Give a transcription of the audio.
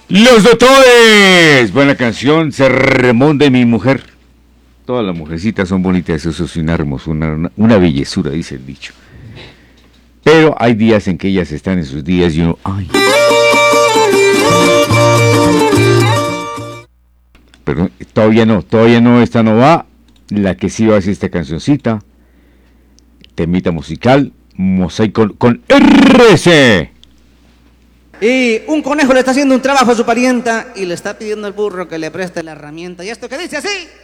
Los Doctores, buena canción, Sermón de mi mujer. Todas las mujercitas son bonitas, eso es una hermosura, una bellezura, dice el dicho. Pero hay días en que ellas están en sus días y uno, ay. Perdón, todavía no, esta no va. La que sí va a ser esta cancioncita, temita musical, Mosaico con RC. Y un conejo le está haciendo un trabajo a su parienta y le está pidiendo al burro que le preste la herramienta. ¿Y esto qué dice así?